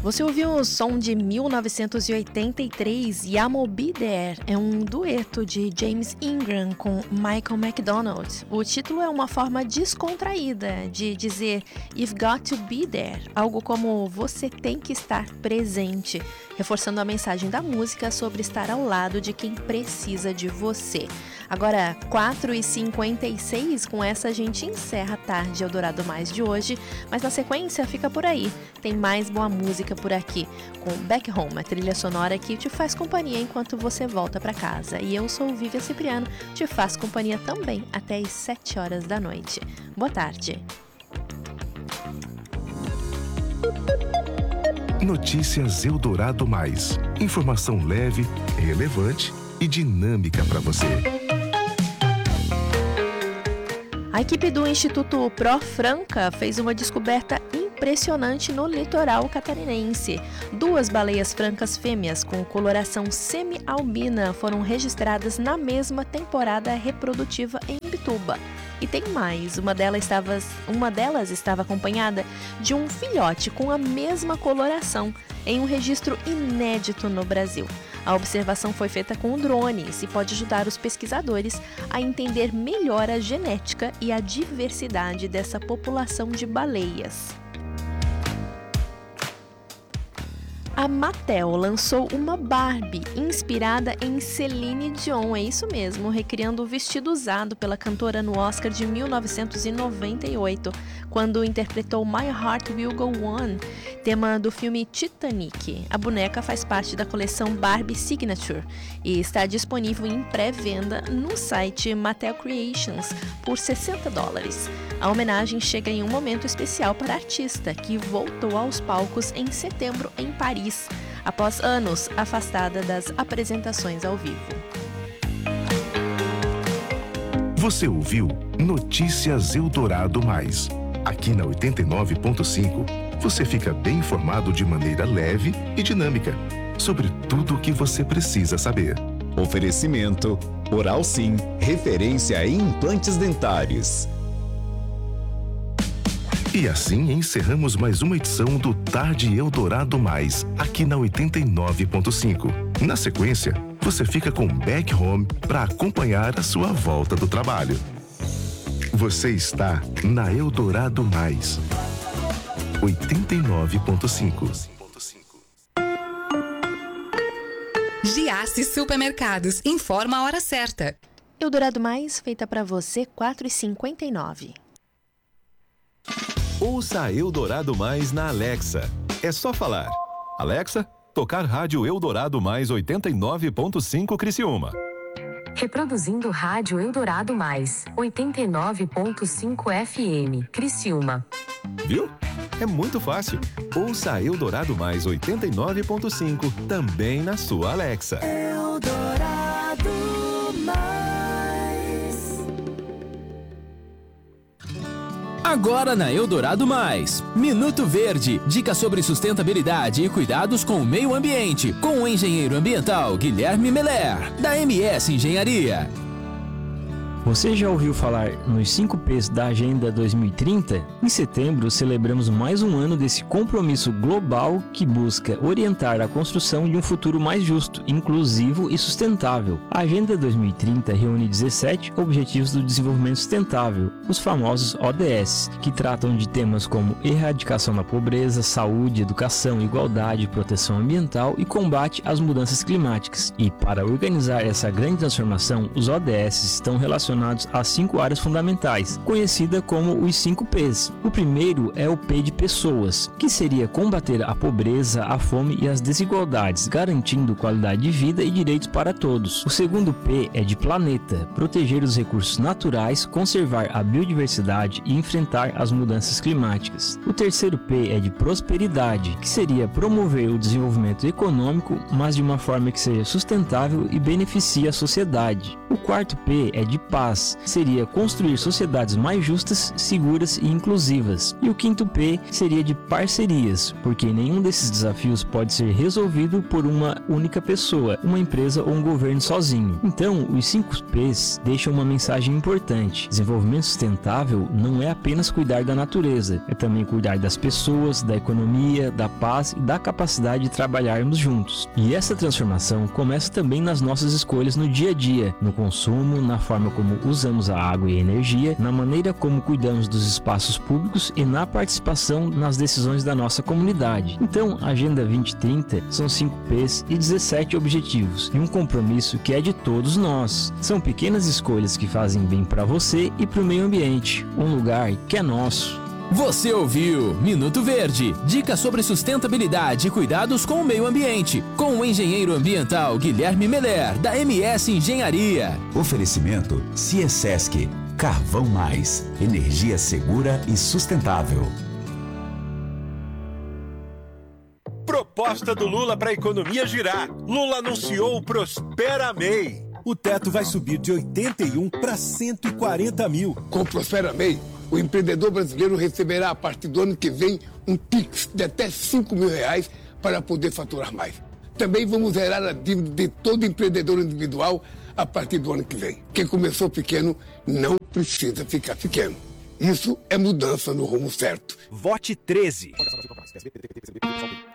Você ouviu o som de 1983, Yamo Be There, é um dueto de James Ingram com Michael McDonald. O título é uma forma descontraída de dizer You've got to be there, algo como você tem que estar presente, reforçando a mensagem da música sobre estar ao lado de quem precisa de você. Agora, 4h56, com essa a gente encerra a Tarde Eldorado Mais de hoje, mas na sequência fica por aí, tem mais boa música por aqui, com Back Home, a trilha sonora que te faz companhia enquanto você volta para casa. E eu sou Vivian Cipriano, te faço companhia também até às 7 horas da noite. Boa tarde. Notícias Eldorado Mais. Informação leve, relevante e dinâmica para você. A equipe do Instituto Pro Franca fez uma descoberta impressionante no litoral catarinense. 2 baleias francas fêmeas com coloração semi-albina foram registradas na mesma temporada reprodutiva em Imbituba. E tem mais, uma delas estava acompanhada de um filhote com a mesma coloração, em um registro inédito no Brasil. A observação foi feita com um drone e pode ajudar os pesquisadores a entender melhor a genética e a diversidade dessa população de baleias. A Mattel lançou uma Barbie inspirada em Celine Dion, é isso mesmo, recriando o vestido usado pela cantora no Oscar de 1998, quando interpretou My Heart Will Go On, tema do filme Titanic. A boneca faz parte da coleção Barbie Signature e está disponível em pré-venda no site Mattel Creations por $60. A homenagem chega em um momento especial para a artista, que voltou aos palcos em setembro em Paris, após anos afastada das apresentações ao vivo. Você ouviu Notícias Eldorado Mais. Aqui na 89.5, você fica bem informado de maneira leve e dinâmica sobre tudo o que você precisa saber. Oferecimento Oral Sim, referência em implantes dentários. E assim encerramos mais uma edição do Tarde Eldorado Mais, aqui na 89.5. Na sequência, você fica com Back Home para acompanhar a sua volta do trabalho. Você está na Eldorado Mais, 89.5. Giasse Supermercados, informa a hora certa. Eldorado Mais, feita para você, 4h59. Ouça a Eldorado Mais na Alexa. É só falar: Alexa, tocar rádio Eldorado Mais 89.5 Criciúma. Reproduzindo rádio Eldorado Mais 89.5 FM Criciúma. Viu? É muito fácil. Ouça a Eldorado Mais 89.5 também na sua Alexa. Eldorado Mais. Agora na Eldorado Mais, Minuto Verde, dicas sobre sustentabilidade e cuidados com o meio ambiente, com o engenheiro ambiental Guilherme Meller, da MS Engenharia. Você já ouviu falar nos 5 P's da Agenda 2030? Em setembro, celebramos mais um ano desse compromisso global que busca orientar a construção de um futuro mais justo, inclusivo e sustentável. A Agenda 2030 reúne 17 Objetivos do Desenvolvimento Sustentável, os famosos ODS, que tratam de temas como erradicação da pobreza, saúde, educação, igualdade, proteção ambiental e combate às mudanças climáticas. E para organizar essa grande transformação, os ODS estão relacionados a 5 áreas fundamentais, conhecida como os 5 P's. O primeiro é o P de pessoas, que seria combater a pobreza, a fome e as desigualdades, garantindo qualidade de vida e direitos para todos. O segundo P é de planeta, proteger os recursos naturais, conservar a biodiversidade e enfrentar as mudanças climáticas. O terceiro P é de prosperidade, que seria promover o desenvolvimento econômico, mas de uma forma que seja sustentável e beneficie a sociedade. O quarto P é de paz, paz seria construir sociedades mais justas, seguras e inclusivas. E o quinto P seria de parcerias, porque nenhum desses desafios pode ser resolvido por uma única pessoa, uma empresa ou um governo sozinho. Então, os 5 P's deixam uma mensagem importante. Desenvolvimento sustentável não é apenas cuidar da natureza, é também cuidar das pessoas, da economia, da paz e da capacidade de trabalharmos juntos. E essa transformação começa também nas nossas escolhas no dia a dia, no consumo, na forma como usamos a água e a energia, na maneira como cuidamos dos espaços públicos e na participação nas decisões da nossa comunidade. Então, a Agenda 2030 são 5 P's e 17 objetivos, e um compromisso que é de todos nós. São pequenas escolhas que fazem bem para você e para o meio ambiente, um lugar que é nosso. Você ouviu Minuto Verde, dicas sobre sustentabilidade e cuidados com o meio ambiente, com o engenheiro ambiental Guilherme Meller, da MS Engenharia. Oferecimento Ciesesc, Carvão Mais, energia segura e sustentável. Proposta do Lula para a economia girar. Lula anunciou o Prospera MEI. O teto vai subir de 81 para 140 mil. Com o Prospera MEI, o empreendedor brasileiro receberá a partir do ano que vem um Pix de até R$5 mil para poder faturar mais. Também vamos zerar a dívida de todo empreendedor individual a partir do ano que vem. Quem começou pequeno não precisa ficar pequeno. Isso é mudança no rumo certo. Vote 13.